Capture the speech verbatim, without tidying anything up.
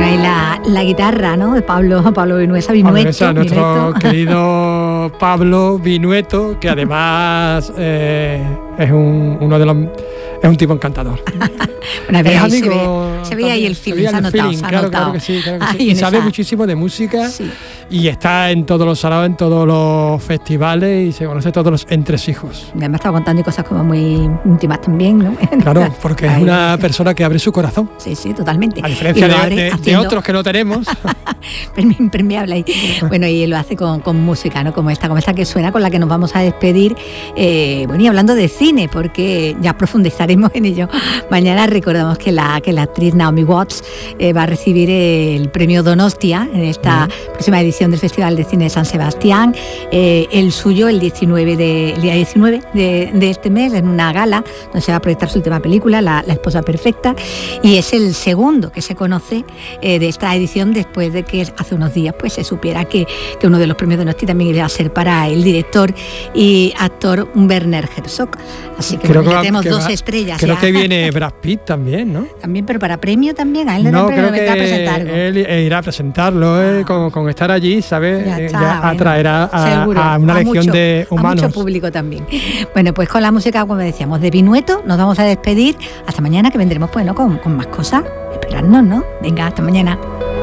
ahí la, la guitarra, ¿no? De Pablo, Pablo Vinuesa, Vinueto. Pablo, nuestro querido Pablo Vinueto, que además eh, es un, uno de los... Es un tipo encantador. Bueno, es amigo, se ve, se ve ahí el feeling, se, se ha notado, se ha claro, notado. Claro que sí, claro que sí. Y sabe esa... muchísimo de música, sí. Y está en todos los saraos, en todos los festivales y se conoce todos los entresijos. Me ha estado contando cosas como muy íntimas también, ¿no? Claro, porque es una persona que abre su corazón. Sí, sí, totalmente. A diferencia de, de, haciendo... de otros que no tenemos. Impermeable ahí. Bueno, y lo hace con, con música, ¿no? Como esta, como esta que suena, con la que nos vamos a despedir. Eh, bueno, y hablando de cine, porque ya profundizaremos en ello. Mañana recordamos que la, que la actriz Naomi Watts eh, va a recibir el premio Donostia en esta uh-huh. próxima edición del Festival de Cine de San Sebastián. Eh, el suyo, el diecinueve de, el día diecinueve de, de este mes, en una gala donde se va a proyectar su última película, La, la esposa perfecta, y es el segundo que se conoce eh, de esta edición después de que hace unos días pues se supiera que, que uno de los premios Donostia también iba a ser para el director y actor Werner Herzog. Así que, creo bueno, que va, tenemos que dos va, estrellas. Creo ya. que viene Brad Pitt también, ¿no? También, pero para premio también, a él le no, da premio, creo que a presentar algo. Él irá a presentarlo, ah. eh, con, con estar allí, ¿sabes? Ya, está, ya bueno, atraerá a, a una a legión mucho, de humanos. A mucho público también. Bueno, pues con la música, como decíamos, de Vinueto, nos vamos a despedir. Hasta mañana, que vendremos, pues, ¿no? con, con más cosas. Esperadnos, ¿no? Venga, hasta mañana.